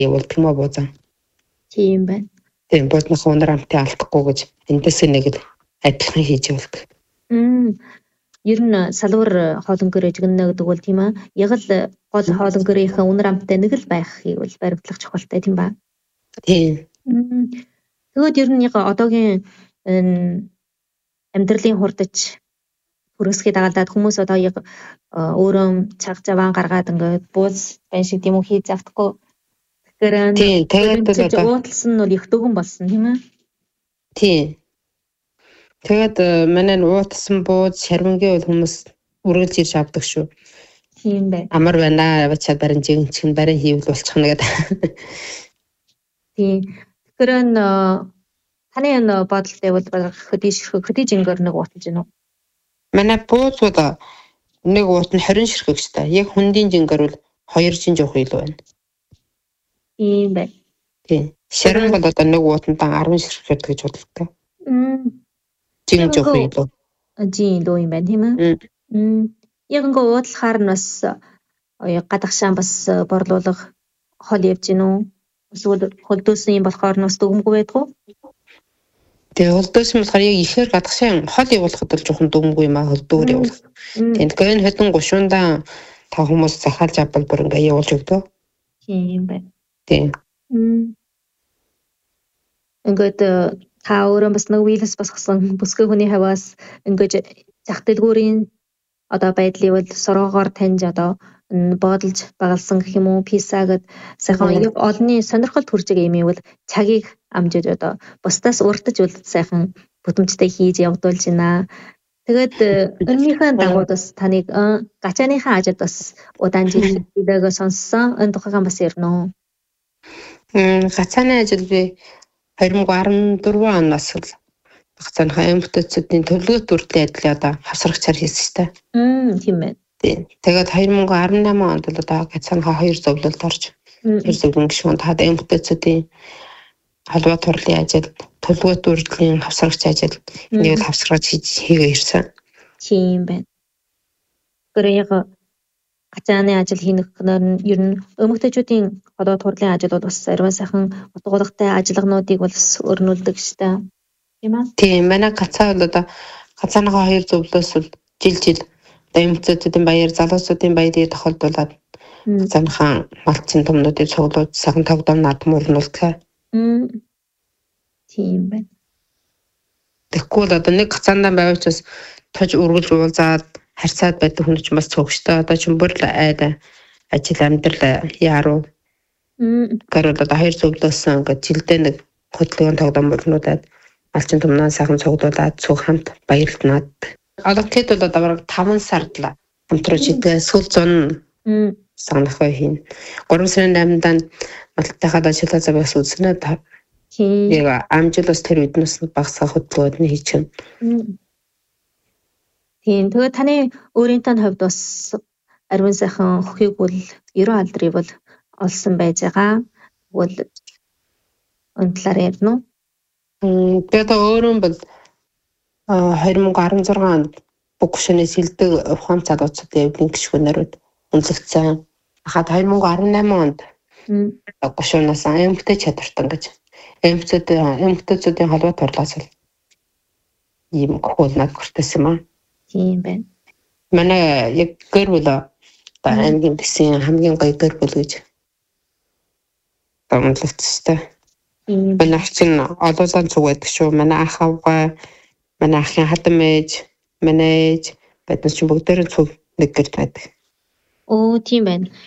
явуулдаг юм аа буузаа. Тийм байна. Тийм бууднах өнөр амтаа алдахгүй гэж эндээс нэг л адилхан хийж явуулдаг. Ер нь салбар хоолон гэрээ жигнэ гэдэг бол тийм аа. Яг л гол хоолон гэрийнхээ үнэр амттай нэг л байхыг бол баримтлах чухалтай тийм ба. Тийм. Тэгвэл ер нь яг одоогийн амьдралын хурдч хүрээсгээ дагалдаад хүмүүс одоо яг өөрөө цаг заваа гаргаад ингээд бууз байна шиг тийм үү хийж завдахгүй. Тэгэхээр тэгээд уутлсан нь бол их дөгөн болсон тийм ээ. Тийм. Тэгээд манай уутлсан бууз шарвингийн бол хүмүүс үргэлж ирж авдаг шүү. Тийм бай. Амар байна авчаад барин жигэнчгэн барин хийвэл болчих нь гэдэг. Тийм. Тэгэхээр таны бодолтой бол хөдий жингээр нэг ууталж гинөө. Манай буузвууд нэг уут нь 20 ширхэгчтэй. Яг хүндийн жингээр бол 2 жин жоох илүү байна. Тийм бай. Тийм. Шарвин бол одоо нэг уутандан 10 ширхэгчтэй гэж бодлоо. Жин жоох илүү. Жин лөө юм байна тийм ээ. Яг ингээ уудлахаар нь бас гадагшаан бас борлуулах хол явж гинөө. Эсвэл холдөөсөн юм болохоор нь бас дүгмгүй байдгүй. Тэгээ холдөөсөн болохоор яг ихээр гадагшаан хол явуулахад бол жоохон дүгмгүй юм аа холдөөөр явуулах. Тэгэхээр энэ хэдэн гушуундаа та хүмүүс захиалж авбал бүр ингээ явуулж өгдөө. Тийм бай. Тийм. Ингээд та өөрөө бас нэг вирус босгосон бүсгүй хүний хаваас ингээд зах дэлгүүрийн одоо байдлыг бол сороогоор таньж одоо боодолж багалсан гэх юм уу писа гэд сайхан олонний сонирхол төрж байгаа юм ивэл цагийг амжиж одоо бусдаас уртаж үл сайхан бүтэмжтэй хийж явдуулж байна. Тэгээд өнөөхөө дагуу бас таныг гачааныхаа ажид бас удаан жил хийдэгөө сонссон. Энэ тухайгаа бас ярина уу? Гацааны ажил би 2014 оноос л гацааныхаа эмгтээчүүдийн төлөвлөгөөт бүртлийн ажлыг одоо хавсрагчаар хийсэн шүү дээ. Тийм байна. Тэгээд 2018 онд л одоо гацааныхаа 2 зөвлөлд орж 2 зөвлөн гишүүнд хаад эмгтээчүүдийн халуун турлын ажил, төлөвлөгөөт бүртлийн хавсрагч ажил энийг л хавсрагч хийгээ ирсэн. Тийм байна. Гэрээ гацааны ажил хийх нь ер нь эмгтээчүүдийн одоо турлын ажил бол бас ариун сайхан утгуулагтай ажиллагаануудыг бол өрнүүлдэг штэ. Тийм аа. Тийм, манай гацаа бол одоо гацааныхаа 2 зөвлөөс бол жил эмгтээчүүдийн баяр, залуусуудын баярыг тохиолдуулаад гацааныхаа малчин томнуудын цуглууд сайхан тогтоом наадам өрнүүлдэг. Тийм байна. Тэгэхгүй л одоо нэг гацаандаа байвч бас тож үргэлж уулзаад харьцаад байдаг хүн ч бас цогштой. Одоо ч бүр л айда ажил амьдрал яруу. Гэрэл одоо 2 зөвлөөс ингээд жилдээ нэг хөдөлгөөн тогтоом өрнүүлээд малчин томноо сайхан цуглуулад цуг хамт баярлнаад. Олонхид бол одоо бараг 5 сард л хамтраж идэ сүүл 100 санахаа хийн. 3 сарын 8-нд малтайхад ажиллаа завьяас үзнэ та. Яг амжилтс тэр үднэс багсаа хөдөлгөөд нь хийчихэн. Тийм. Тэгээд таны өөрийнхөө хувьд бас ариун сайхан өхийг бол 90 алдрыг бол олсон байж байгаа. Тэгвэл энэ талаар ярина уу? Тэгээд өөрөө бол 2016 онд бүх гүшүүний сэлдэг ухаан залуучуудын эвлэн гишүүнээр үнэлэгдсэн. Хаад 2018 онд гүшүүнээс эмгтэй чадвартай гэж эмгтээчүүдийн холбоо турлаас ийм хуулнад хүртсэн юм. Тийм байна. Манай яг гэр бүл одоо аймгийн дэсийн хамгийн гоё гэр бүл гэж томлогдсон. Манай чинь олуулан цуг байдаг шүү. Манай ах авгаа, манай ахын хатан ээж, манай ээж, бид нар чинь бүгдээрээ цуг нэг гэрт байдаг. Оо тийм байна.